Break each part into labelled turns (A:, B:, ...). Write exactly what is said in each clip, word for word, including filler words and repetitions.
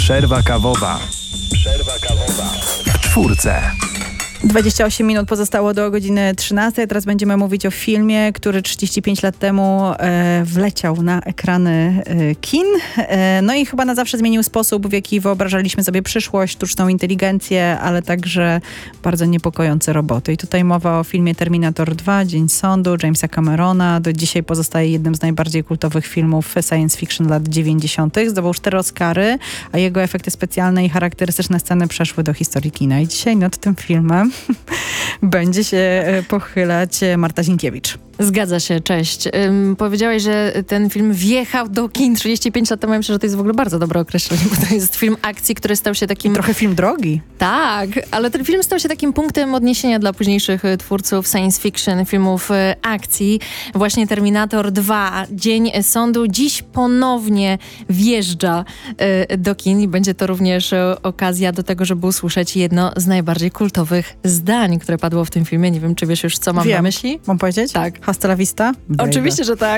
A: Przerwa kawowa. Przerwa kawowa. W czwórce.
B: dwadzieścia osiem minut pozostało do godziny trzynastej. Teraz będziemy mówić o filmie, który trzydzieści pięć lat temu e, wleciał na ekrany e, kin. E, no i chyba na zawsze zmienił sposób, w jaki wyobrażaliśmy sobie przyszłość, sztuczną inteligencję, ale także bardzo niepokojące roboty. I tutaj mowa o filmie Terminator dwa, Dzień Sądu, Jamesa Camerona. Do dzisiaj pozostaje jednym z najbardziej kultowych filmów science fiction lat dziewięćdziesiątych. Zdobył cztery Oscary, a jego efekty specjalne i charakterystyczne sceny przeszły do historii kina. I dzisiaj nad tym filmem będzie się pochylać Marta Zinkiewicz.
C: Zgadza się, cześć. Um, powiedziałeś, że ten film wjechał do kin trzydzieści pięć lat temu. Ja myślę, że to jest w ogóle bardzo dobre określenie, bo to jest film akcji, który stał się takim...
B: I trochę film drogi.
C: Tak, ale ten film stał się takim punktem odniesienia dla późniejszych twórców science fiction, filmów akcji. Właśnie Terminator dwa, Dzień Sądu, dziś ponownie wjeżdża y, do kin i będzie to również okazja do tego, żeby usłyszeć jedno z najbardziej kultowych zdań, które padło w tym filmie. Nie wiem, czy wiesz już, co mam
B: Wiem.
C: na myśli?
B: Mam powiedzieć?
C: Tak.
B: Hasta la vista? Baby.
C: Oczywiście, że tak.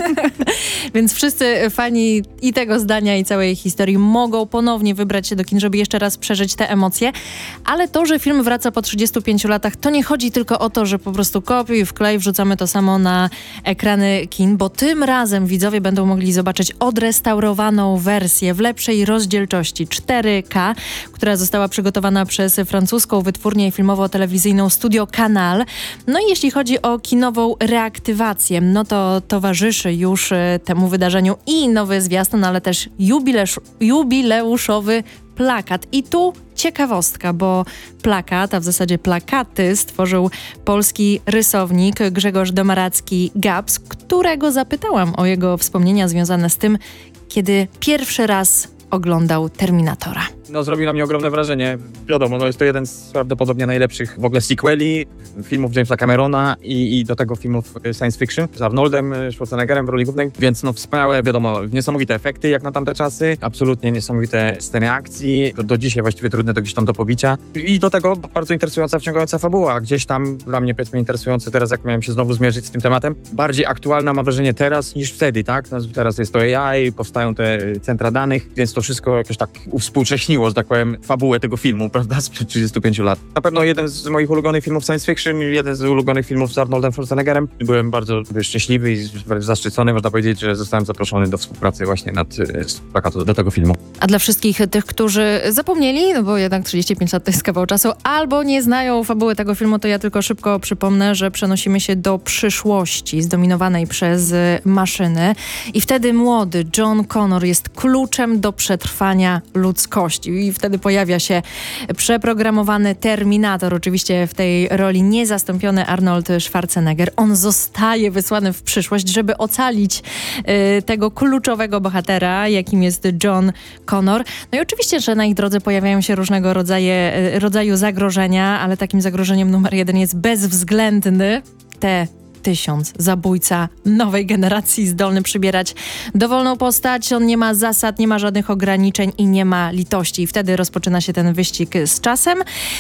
C: Więc wszyscy fani i tego zdania, i całej historii mogą ponownie wybrać się do kin, żeby jeszcze raz przeżyć te emocje. Ale to, że film wraca po trzydziestu pięciu latach, to nie chodzi tylko o to, że po prostu kopiuj, wklej, wrzucamy to samo na ekrany kin, bo tym razem widzowie będą mogli zobaczyć odrestaurowaną wersję w lepszej rozdzielczości cztery K, która została przygotowana przez francuską wytwórnię filmowo-telewizyjną Studio Canal. No i jeśli chodzi o kinową reaktywację, no to towarzyszy już temu wydarzeniu i nowy zwiastun, ale też jubileusz, jubileuszowy plakat. I tu ciekawostka, bo plakat, a w zasadzie plakaty stworzył polski rysownik Grzegorz Domaracki-Gaps, którego zapytałam o jego wspomnienia związane z tym, kiedy pierwszy raz oglądał Terminatora.
D: No, zrobił na mnie ogromne wrażenie. Wiadomo, no jest to jeden z prawdopodobnie najlepszych w ogóle sequeli, filmów Jamesa Camerona i, i do tego filmów science fiction z Arnoldem Schwarzeneggerem w roli głównej, więc no wspaniałe, wiadomo, niesamowite efekty jak na tamte czasy, absolutnie niesamowite sceny akcji, do, do dzisiaj właściwie trudne do gdzieś tam do pobicia i do tego bardzo interesująca, wciągająca fabuła, gdzieś tam dla mnie powiedzmy interesujące teraz, jak miałem się znowu zmierzyć z tym tematem, bardziej aktualna mam wrażenie teraz niż wtedy, tak? Teraz jest to A I, powstają te centra danych, więc to wszystko jakoś tak uwspółcześniło, że tak powiem, fabułę tego filmu, prawda, sprzed trzydziestu pięciu lat. Na pewno jeden z moich ulubionych filmów science fiction, jeden z ulubionych filmów z Arnoldem Schwarzeneggerem. Byłem bardzo szczęśliwy i zaszczycony, można powiedzieć, że zostałem zaproszony do współpracy właśnie nad plakatu do tego filmu.
C: A dla wszystkich tych, którzy zapomnieli, no bo jednak trzydzieści pięć lat to jest kawał czasu, albo nie znają fabuły tego filmu, to ja tylko szybko przypomnę, że przenosimy się do przyszłości zdominowanej przez maszyny i wtedy młody John Connor jest kluczem do przetrwania ludzkości. I wtedy pojawia się przeprogramowany Terminator, oczywiście w tej roli niezastąpiony Arnold Schwarzenegger. On zostaje wysłany w przyszłość, żeby ocalić y, tego kluczowego bohatera, jakim jest John Connor. No i oczywiście, że na ich drodze pojawiają się różnego rodzaju, y, rodzaju zagrożenia, ale takim zagrożeniem numer jeden jest bezwzględny T tysiąc, zabójca nowej generacji, zdolny przybierać dowolną postać. On nie ma zasad, nie ma żadnych ograniczeń i nie ma litości. I wtedy rozpoczyna się ten wyścig z czasem.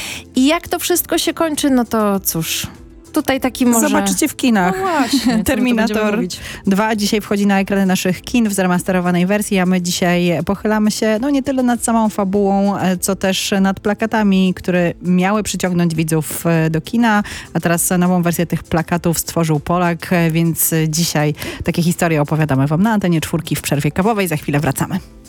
C: I jak to wszystko się kończy, no to cóż... Tutaj taki może...
B: Zobaczycie w kinach.
C: No właśnie,
B: Terminator dwa dzisiaj wchodzi na ekrany naszych kin w zremasterowanej wersji, a my dzisiaj pochylamy się no nie tyle nad samą fabułą, co też nad plakatami, które miały przyciągnąć widzów do kina, a teraz nową wersję tych plakatów stworzył Polak, więc dzisiaj takie historie opowiadamy wam na antenie czwórki w przerwie kawowej. Za chwilę wracamy.